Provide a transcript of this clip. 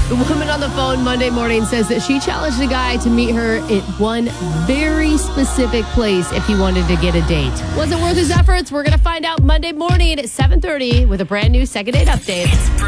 The woman on the phone Monday morning says that she challenged a guy to meet her at one very specific place if he wanted to get a date. Was it worth his efforts? We're going to find out Monday morning at 7:30 with a brand new Second Date Update.